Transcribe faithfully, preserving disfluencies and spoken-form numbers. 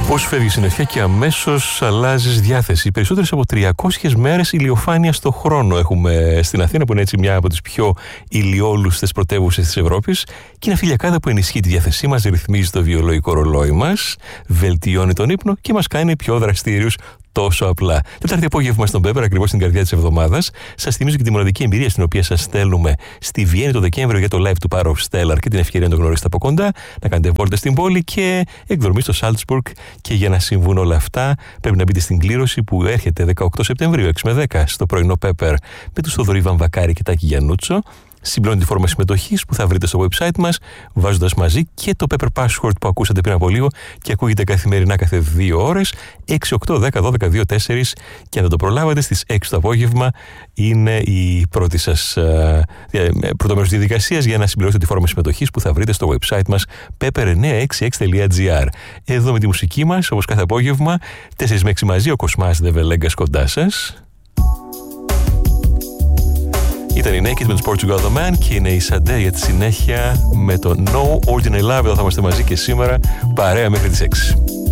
Πώς φεύγει συννεφιά και αμέσως αλλάζεις διάθεση. Περισσότερες από τριακόσιες μέρες ηλιοφάνεια στο χρόνο έχουμε στην Αθήνα, που είναι έτσι μια από τις πιο ηλιόλουστες πρωτεύουσες της Ευρώπης. Και είναι αφιλιακάδα που ενισχύει τη διάθεσή μας, ρυθμίζει το βιολογικό ρολόι μας, βελτιώνει τον ύπνο και μας κάνει πιο δραστήριους. Τόσο απλά. Τετάρτη απόγευμα στον Πέπερ, ακριβώς στην καρδιά της εβδομάδας. Σας θυμίζω και τη μοναδική εμπειρία στην οποία σας στέλνουμε στη Βιέννη το Δεκέμβριο για το live του Power of Stellar και την ευκαιρία να το γνωρίσετε από κοντά, να κάνετε βόλτα στην πόλη και εκδρομή στο Salzburg. Και για να συμβούν όλα αυτά, πρέπει να μπείτε στην κλήρωση που έρχεται δεκαοκτώ Σεπτεμβρίου, έξι με δέκα, στο πρωινό Πέπερ με του Θοδωρή Βαμβακάρη και Τάκη Γιαννούτσο. Συμπληρώνει τη φόρμα συμμετοχής που θα βρείτε στο website μας, βάζοντας μαζί και το Pepper Password που ακούσατε πριν από λίγο και ακούγεται καθημερινά κάθε δύο ώρες, έξι, οκτώ, δέκα, δώδεκα, δύο, τέσσερα, και αν δεν το προλάβατε στις έξι το απόγευμα είναι η πρώτη σας uh, πρώτο μέρος της διαδικασίας για να συμπληρώσετε τη φόρμα συμμετοχής που θα βρείτε στο website μας πέπερ εννιακόσια εξήντα έξι τελεία τζι άρ. Εδώ με τη μουσική μας, όπως κάθε απόγευμα, τέσσερα με έξι μαζί, ο Κοσμάς Δεβελέγκας κοντά σας. Ήταν η Naked με τους Portugal The Man και είναι η Sade για τη συνέχεια με το No Ordinary Love. Εδώ θα είμαστε μαζί και σήμερα παρέα μέχρι τις έξι.